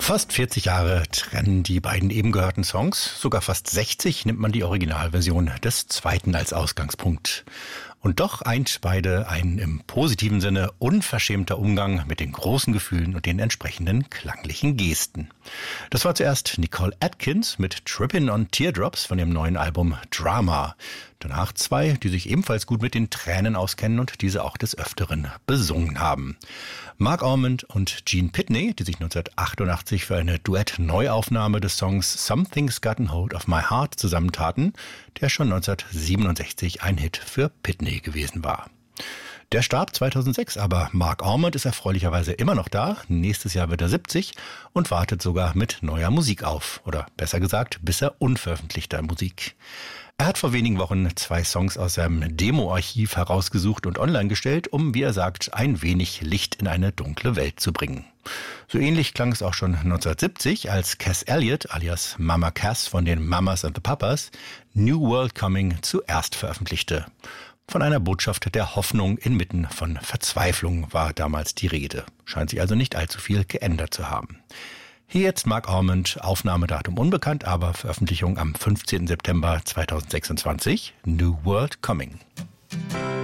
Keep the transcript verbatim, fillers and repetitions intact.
Fast vierzig Jahre trennen die beiden eben gehörten Songs, sogar fast sechzig nimmt man die Originalversion des zweiten als Ausgangspunkt. Und doch eint beide ein im positiven Sinne unverschämter Umgang mit den großen Gefühlen und den entsprechenden klanglichen Gesten. Das war zuerst Nicole Atkins mit Trippin' on Teardrops von ihrem neuen Album Drama. Danach zwei, die sich ebenfalls gut mit den Tränen auskennen und diese auch des Öfteren besungen haben. Mark Almond und Gene Pitney, die sich neunzehnhundertachtundachtzig für eine Duett-Neuaufnahme des Songs Something's Gotten Hold of My Heart zusammentaten, der schon neunzehnhundertsiebenundsechzig ein Hit für Pitney gewesen war. Der starb zweitausendsechs, aber Mark Almond ist erfreulicherweise immer noch da. Nächstes Jahr wird er siebzig und wartet sogar mit neuer Musik auf. Oder besser gesagt, bisher unveröffentlichter Musik. Er hat vor wenigen Wochen zwei Songs aus seinem Demo-Archiv herausgesucht und online gestellt, um, wie er sagt, ein wenig Licht in eine dunkle Welt zu bringen. So ähnlich klang es auch schon neunzehnhundertsiebzig, als Cass Elliot, alias Mama Cass von den Mamas and the Papas, New World Coming zuerst veröffentlichte. Von einer Botschaft der Hoffnung inmitten von Verzweiflung war damals die Rede. Scheint sich also nicht allzu viel geändert zu haben. Hier jetzt Mark Almond, Aufnahmedatum unbekannt, aber Veröffentlichung am fünfzehnten September zweitausendsechsundzwanzig, New World Coming.